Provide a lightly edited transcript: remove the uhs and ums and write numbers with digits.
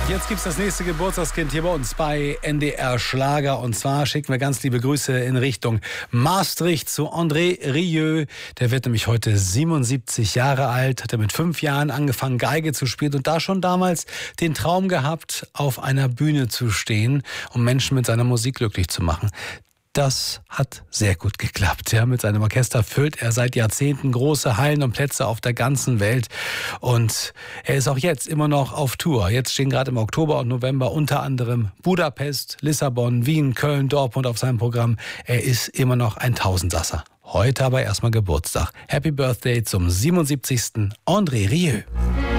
Jetzt gibt's das nächste Geburtstagskind hier bei uns bei NDR Schlager. Und zwar schicken wir ganz liebe Grüße in Richtung Maastricht zu André Rieu. Der wird nämlich heute 77 Jahre alt, hat er mit 5 Jahren angefangen Geige zu spielen und da schon damals den Traum gehabt, auf einer Bühne zu stehen, um Menschen mit seiner Musik glücklich zu machen. Das hat sehr gut geklappt. Ja, mit seinem Orchester füllt er seit Jahrzehnten große Hallen und Plätze auf der ganzen Welt. Und er ist auch jetzt immer noch auf Tour. Jetzt stehen gerade im Oktober und November unter anderem Budapest, Lissabon, Wien, Köln, Dortmund auf seinem Programm. Er ist immer noch ein Tausendsasser. Heute aber erstmal Geburtstag. Happy Birthday zum 77. André Rieu.